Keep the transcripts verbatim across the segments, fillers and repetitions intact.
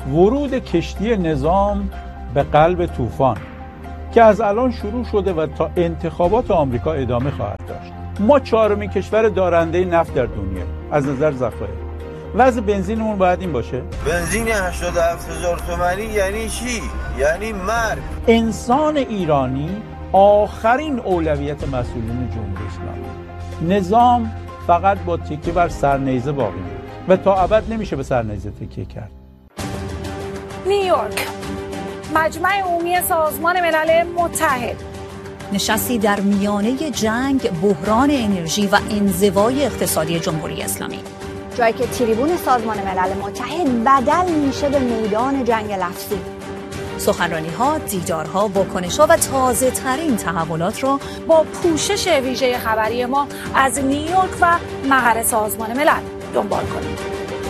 ورود کشتی نظام به قلب طوفان که از الان شروع شده و تا انتخابات آمریکا ادامه خواهد داشت. ما چهارمین کشور دارنده نفت در دنیا از نظر ذخایر. وضع بنزینمون باید این باشه؟ بنزین هشتاد و هفت هزار تومانی یعنی چی؟ یعنی مرگ. انسان ایرانی آخرین اولویت مسئولین جمهوری اسلامی. نظام فقط با تکیه بر سرنیزه باقی میمونه و تا ابد نمیشه به سرنیزه تکیه کرد. نیویورک، مجمع عمومی سازمان ملل متحد. نشستی در میانه جنگ، بحران انرژی و انزوای اقتصادی جمهوری اسلامی. جایی که تریبون سازمان ملل متحد بدل میشه به میدان جنگ لفظی. سخنرانی‌ها، دیدارها، واکنش‌ها و تازه‌ترین تحولات را با پوشش ویژه خبری ما از نیویورک و مقر سازمان ملل دنبال کنید.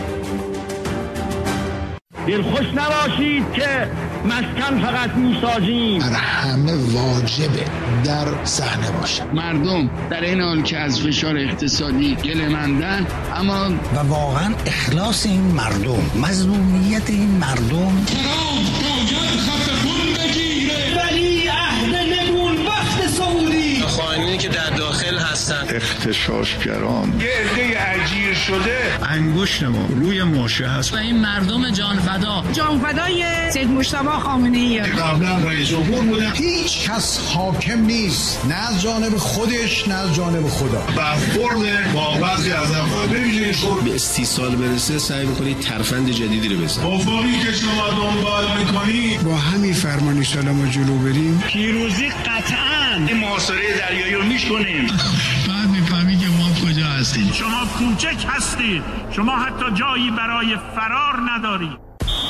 دلخوش نباشید که مسکن فقط میسازیم. بر همه واجبه در صحنه باشه. مردم در این حال که از فشار اقتصادی گله‌مندن، اما و واقعا اخلاص این مردم، مظلومیت این مردم ترام باید خط خون بگیره. ولی عهد نمون وقت سعودی خائنینی که در داخل هستن، اغتشاشگران، یه عده اجیر شده، انگشت ما روی ماشه هست و این مردم جانفدا جانفدای سید مجتبی خامنه‌ای قبلا رئیس جمهور بودن. هیچ کس حاکم نیست، نه از جانب خودش نه از جانب خدا. برخورد با بعضی از افراد ببینید شد به استیصال برسه سعی می‌کنید ترفند جدیدی رو بزنید. افقی که شما دنبال می‌کنید با همین فرمان سلام جلو بریم، پیروزی قطعاً. این محاصره دریایی رو میشکنیم. بعد میفهمی که ما کجا هستیم. شما کوچک هستید، شما حتی جایی برای فرار ندارید.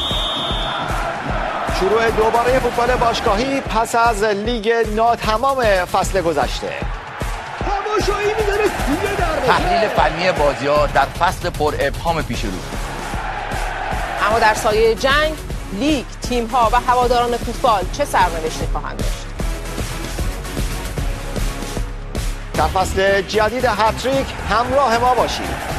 شروع دوباره فوتبال باشگاهی پس از لیگ ناتمام فصل گذشته. تماشایی می‌داره توی دروازه. تحلیل فنی بازی‌ها در فصل پر ابهام پیش رو. اما در سایه جنگ، لیگ، تیم‌ها و هواداران فوتبال چه سرنوشتی خواهند داشت؟ در فصل جدید هتریک همراه ما باشید.